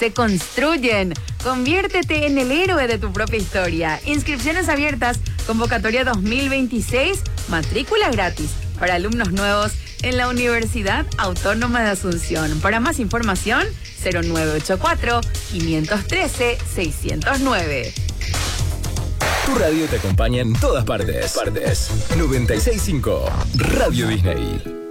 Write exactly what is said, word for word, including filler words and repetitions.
se construyen. Conviértete en el héroe de tu propia historia. Inscripciones abiertas, convocatoria dos mil veintiséis, matrícula gratis para alumnos nuevos en la Universidad Autónoma de Asunción. Para más información, cero nueve ocho cuatro, cinco uno tres, seis cero nueve. Tu radio te acompaña en todas partes. Partes. noventa y seis punto cinco Radio Disney.